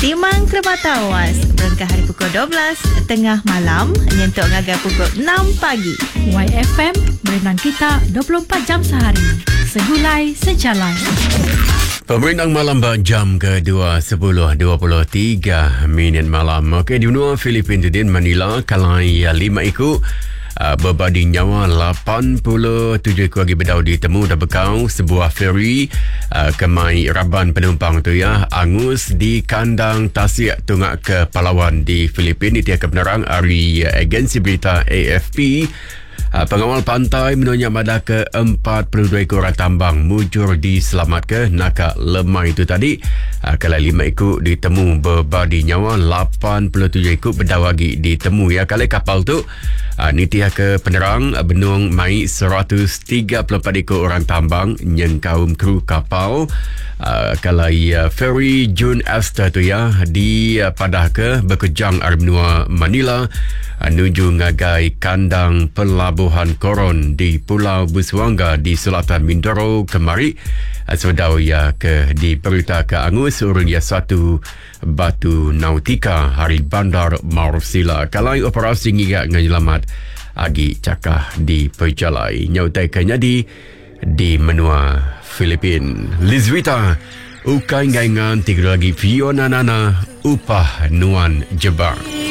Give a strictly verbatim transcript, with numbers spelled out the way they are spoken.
Timang Permata Awas berangkat hari pukul dua belas tengah malam nyentuk ngagai pukul enam pagi. Y F M berenang kita dua puluh empat jam sehari. Segulai sejalan. Pemerintahan malam jam kedua sepuluh dua puluh tiga minit malam. Okey, di benua Filipina di Manila, kalai lima ikut uh, berbanding nyawa lapan puluh tujuh ekor lagi berdau ditemu dan bekau sebuah feri uh, kemai Raban penumpang tu ya angus di kandang Tasik Tungak ke Palawan di Filipina. Itu kebenaran dari uh, agensi berita A F P. Uh, pengawal pantai menunjuk pada ke empat puluh dua ekor orang tambang mujur diselamatkan nakak lemah itu tadi. Uh, kalau lima ekor ditemu berbadi nyawa, lapan puluh tujuh ekor berdau lagi ditemu ya. Kalau kapal tu uh, nitiah ke penerang uh, benung mai seratus tiga puluh empat ekor orang tambang yang kaum kru kapal. Uh, kalau uh, ferry June Esther tu ya di uh, padah ke berkejang dari benua Manila uh, menuju ngagai kandang pelabuhan Coron di Pulau Busuanga di selatan Mindoro kemari. Uh, Sedau ya ke di berita ke angus urun ya satu batu nautika hari bandar Marusila. Kalau operasi ngiga nganyelamat agi cakah di perjalai nyautai kenyadi di menua Filipin. Lizwita ukai ngaingan tiga lagi Fiona Nana upah nuan Jebang.